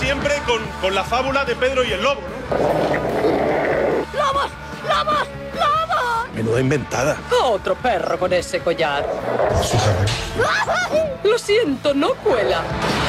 siempre con la fábula de Pedro y el lobo, ¿no? ¡Lobos! ¡Lobos! ¡Lobos! Menuda inventada. Otro perro con ese collar. Lo siento, no cuela.